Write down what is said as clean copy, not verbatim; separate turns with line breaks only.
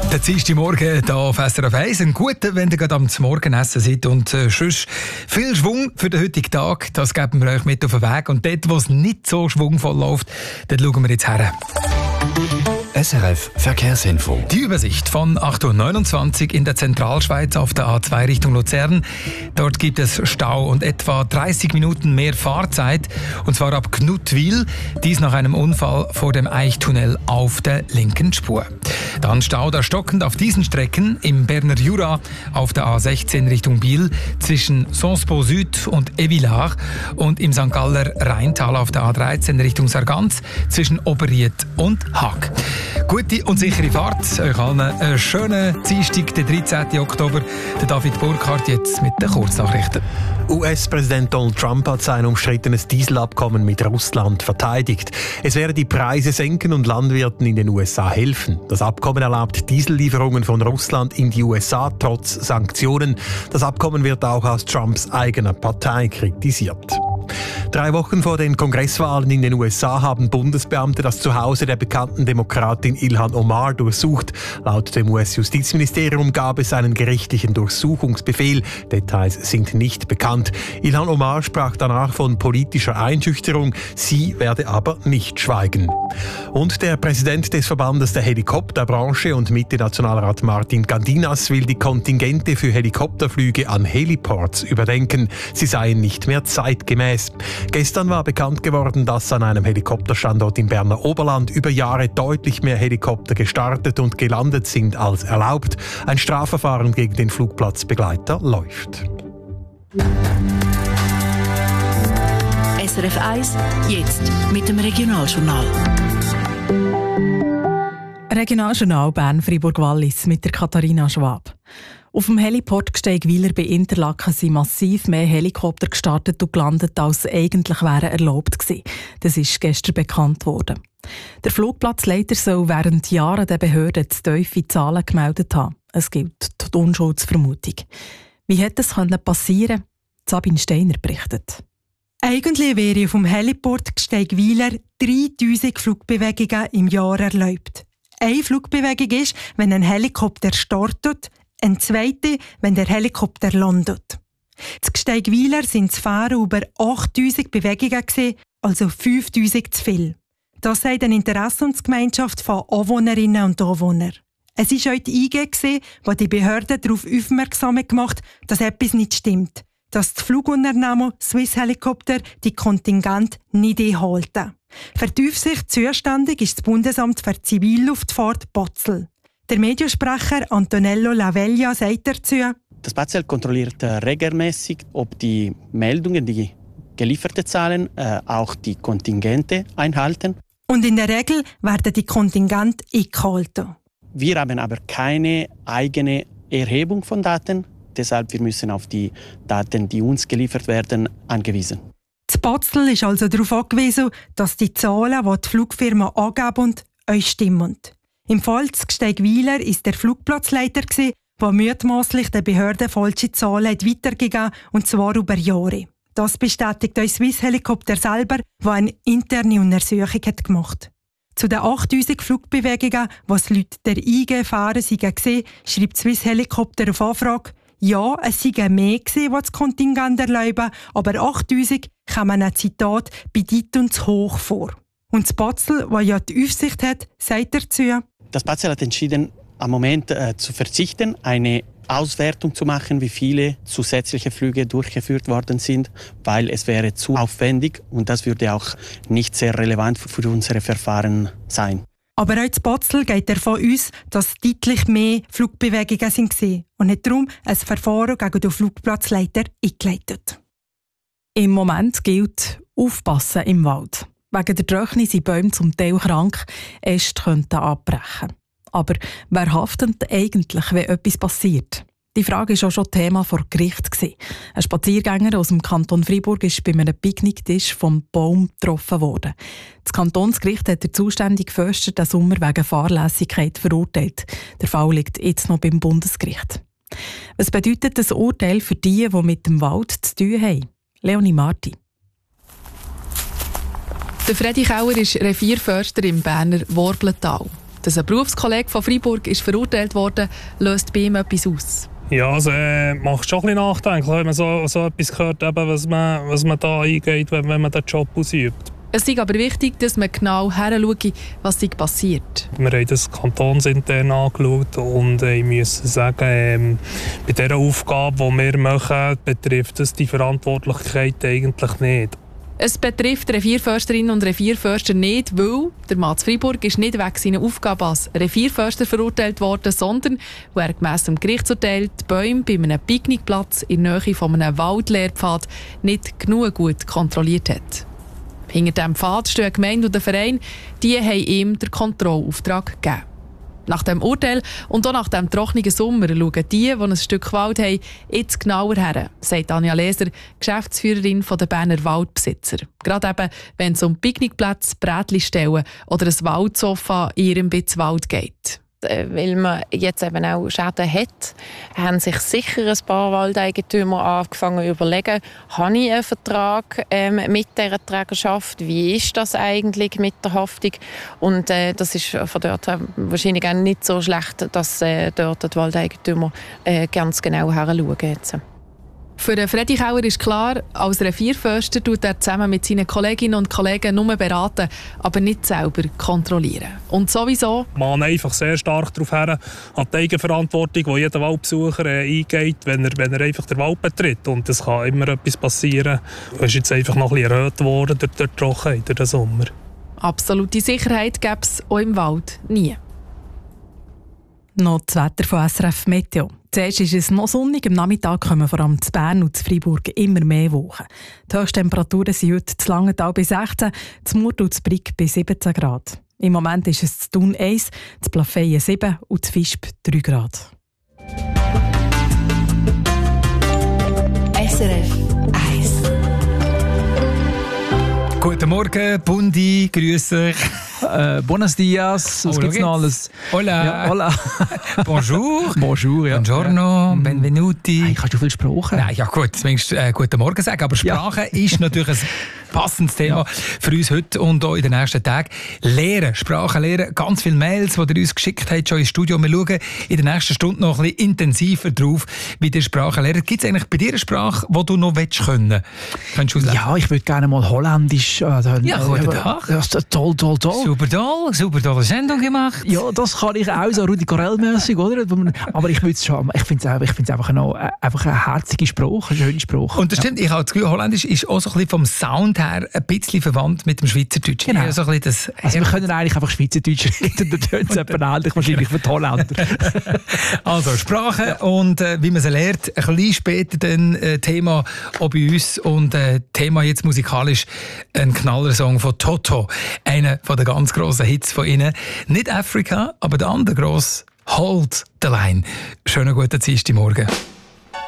Der Dienstag Morgen hier auf SRF 1. Ein guter, wenn ihr gerade am Morgenessen seid. Und sonst viel Schwung für den heutigen Tag. Das geben wir euch mit auf den Weg. Und dort, wo es nicht so schwungvoll läuft, dort schauen wir jetzt her.
SRF Verkehrsinfo.
Die Übersicht von 8.29 Uhr in der Zentralschweiz auf der A2 Richtung Luzern. Dort gibt es Stau und etwa 30 Minuten mehr Fahrzeit. Und zwar ab Knutwil. Dies nach einem Unfall vor dem Eichtunnel auf der linken Spur. Dann Stau da stockend auf diesen Strecken im Berner Jura auf der A16 Richtung Biel zwischen Sonspo Süd und Evillard und im St. Galler Rheintal auf der A13 Richtung Sargans zwischen Oberried und Haag. Gute und sichere Fahrt. Euch allen einen schönen Dienstag, den 13. Oktober. Der David Burkhardt jetzt mit den Kurznachrichten.
US-Präsident Donald Trump hat sein umstrittenes Dieselabkommen mit Russland verteidigt. Es werde die Preise senken und Landwirten in den USA helfen. Das Abkommen erlaubt Diesellieferungen von Russland in die USA trotz Sanktionen. Das Abkommen wird auch aus Trumps eigener Partei kritisiert. 3 Wochen vor den Kongresswahlen in den USA haben Bundesbeamte das Zuhause der bekannten Demokratin Ilhan Omar durchsucht. Laut dem US-Justizministerium gab es einen gerichtlichen Durchsuchungsbefehl. Details sind nicht bekannt. Ilhan Omar sprach danach von politischer Einschüchterung. Sie werde aber nicht schweigen. Und der Präsident des Verbandes der Helikopterbranche und Mitte-Nationalrat Martin Gandinas will die Kontingente für Helikopterflüge an Heliports überdenken. Sie seien nicht mehr zeitgemäß. Gestern war bekannt geworden, dass an einem Helikopterstandort im Berner Oberland über Jahre deutlich mehr Helikopter gestartet und gelandet sind als erlaubt. Ein Strafverfahren gegen den Flugplatzbegleiter läuft.
SRF 1, jetzt mit dem Regionaljournal.
Regionaljournal Bern-Fribourg-Wallis mit der Katharina Schwab. Auf dem Heliport Gsteigwiler bei Interlaken sind massiv mehr Helikopter gestartet und gelandet, als eigentlich wären erlaubt gewesen. Das ist gestern bekannt worden. Der Flugplatzleiter soll während Jahren der Behörden zu tiefe Zahlen gemeldet haben. Es gilt die Unschuldsvermutung. Wie hätte es passieren können? Sabine Steiner berichtet.
Eigentlich wäre auf dem Heliport Gsteigwiler 3000 Flugbewegungen im Jahr erlaubt. Eine Flugbewegung ist, wenn ein Helikopter startet, eine zweite, wenn der Helikopter landet. Zu Gsteigwiler sind zu fahren über 8000 Bewegungen gewesen, also 5000 zu viel. Das sagt eine Interessensgemeinschaft von Anwohnerinnen und Anwohnern. Es war heute die IG, die Behörden darauf aufmerksam gemacht, dass etwas nicht stimmt. Dass die Flugunternehmer Swiss Helicopter die Kontingente nicht einhalten. Für die Aufsicht zuständig ist das Bundesamt für Zivilluftfahrt Basel. Der Mediensprecher Antonello Laveglia sagt dazu:
Das BAZEL kontrolliert regelmäßig, ob die Meldungen, die gelieferten Zahlen, auch die Kontingente einhalten.
Und in der Regel werden die Kontingente eingehalten.
Wir haben aber keine eigene Erhebung von Daten. Deshalb wir müssen auf die Daten, die uns geliefert werden, angewiesen.
Das BAZEL ist also darauf angewiesen, dass die Zahlen, die die Flugfirma angeben, euch stimmen. Im Fall zu Gsteigwiler war der Flugplatzleiter, der mutmaßlich den Behörden falsche Zahlen weitergegeben hat, und zwar über Jahre. Das bestätigt euch Swiss Helicopter selber, der eine interne Untersuchung gemacht hat. Zu den 8000 Flugbewegungen, was laut der IG fahren waren, schreibt Swiss Helicopter auf Anfrage: Ja, es seien mehr gewesen, die das Kontingent erlauben, aber 8000 kommen ein Zitat bedeutend zu hoch vor. Und das BAZEL, das ja die Aufsicht hat, sagt dazu:
Das BAZEL hat entschieden, am Moment zu verzichten, eine Auswertung zu machen, wie viele zusätzliche Flüge durchgeführt worden sind, weil es wäre zu aufwendig und das würde auch nicht sehr relevant für unsere Verfahren sein.
Aber auch das BAZEL geht davon aus, dass deutlich mehr Flugbewegungen waren und hat darum ein Verfahren gegen den Flugplatzleiter eingeleitet.
Im Moment gilt Aufpassen im Wald. Wegen der Trockenheit sind Bäume zum Teil krank, Äste könnten abbrechen. Aber wer haftet eigentlich, wenn etwas passiert? Die Frage war auch schon Thema vor Gericht. Ein Spaziergänger aus dem Kanton Freiburg ist bei einem Picknicktisch vom Baum getroffen worden. Das Kantonsgericht hat den zuständigen Förster den Sommer wegen Fahrlässigkeit verurteilt. Der Fall liegt jetzt noch beim Bundesgericht. Was bedeutet das Urteil für die mit dem Wald zu tun haben? Leonie Marti.
Der Freddy Kauer ist Revierförster im Berner Worblental. Dass ein Berufskollege von Freiburg ist verurteilt wurde, löst bei ihm etwas aus.
Ja, also macht schon ein bisschen nachdenken, wenn man so etwas hört, eben, was man da eingeht, wenn man den Job ausübt.
Es ist aber wichtig, dass man genau hinschaut, was passiert.
Wir haben das kantonsintern angeschaut und ich muss sagen, bei dieser Aufgabe, die wir machen, betrifft es die Verantwortlichkeit eigentlich nicht.
Es betrifft Revierförsterinnen und Revierförster nicht, weil der Mats Freiburg ist nicht wegen seiner Aufgabe als Revierförster verurteilt worden, sondern weil er gemäss dem Gerichtsurteil die Bäume bei einem Picknickplatz in der Nähe von einem Waldlehrpfad nicht genug gut kontrolliert hat. Hinter diesem Pfad stehen die Gemeinde und der Verein, die haben ihm den Kontrollauftrag gegeben. Nach dem Urteil und auch nach dem trockenen Sommer schauen die ein Stück Wald haben, jetzt genauer her, sagt Anja Leser, Geschäftsführerin der Berner Waldbesitzer. Gerade eben, wenn es um Picknickplätze, Brätli-Stellen oder ein Waldsofa in ihrem Wald geht.
Weil man jetzt eben auch Schäden hat, haben sich sicher ein paar Waldeigentümer angefangen zu überlegen, habe ich einen Vertrag mit dieser Trägerschaft, wie ist das eigentlich mit der Haftung? Und das ist von dort wahrscheinlich auch nicht so schlecht, dass dort die Waldeigentümer ganz genau hinschauen jetzt.
Für Freddy Kauer ist klar, als Revierförster tut er zusammen mit seinen Kolleginnen und Kollegen nur beraten, aber nicht selber kontrollieren. Und sowieso...
Man einfach sehr stark darauf her, an die Eigenverantwortung, die jeder Waldbesucher eingeht, wenn er einfach den Wald betritt. Und es kann immer etwas passieren. Es ist jetzt einfach noch ein bisschen erhöht worden durch die Trockenheit, durch den Sommer.
Absolute Sicherheit gäbe es auch im Wald nie.
Noch das Wetter von SRF Meteo. Zuerst ist es noch sonnig, am Nachmittag kommen vor allem zu Bern und zu Freiburg immer mehr Wochen. Die Höchsttemperaturen sind heute zu Langenthal bei 16, zu Murten und zu Brig bei 17 Grad. Im Moment ist es zu Thun 1, zu Plafeyen 7 und zu Visp 3 Grad.
SRF 1.
Guten Morgen, Bundi, grüße.
Buenos dias, was gibt's noch alles?
Hola.
Ja, hola.
Bonjour.
Bonjour, ja.
Buongiorno, benvenuti.
Hey, kannst du viel Sprache?
Nein, ja gut, zumindest guten Morgen sagen, aber Sprache ist natürlich ein passendes Thema für uns heute und auch in den nächsten Tagen. Lehren, Sprache lehren, ganz viele Mails, die ihr uns geschickt habt, schon ins Studio. Wir schauen in der nächsten Stunde noch ein bisschen intensiver drauf, wie ihr Sprache lernt. Gibt es eigentlich bei dir eine Sprache, die du noch können willst? Könntest du auslesen?
Ja, ich würde gerne mal Holländisch.
Ja, guten Tag.
Das ist toll.
Super tolle Sendung gemacht.
Ja, das kann ich auch, so Rudi Carell-mässig, oder? Aber ich finde es einfach eine herzige Sprache, eine schöne Sprache.
Und das stimmt, ich habe das Gefühl, Holländisch ist auch so ein bisschen vom Sound her ein bisschen verwandt mit dem Schweizerdeutsch.
Genau.
Ja, so ein bisschen das
wir können eigentlich einfach Schweizerdeutsch reden, dann tönt es ähnlich wahrscheinlich für die Holländer.
Also Sprache und wie man sie lernt, ein bisschen später dann Thema auch bei uns und Thema jetzt musikalisch ein Knallersong von Toto, einer von den ganz grossen Hits von ihnen. Nicht Africa, aber der andere grosse Hold the Line. Schönen guten Dienstagmorgen.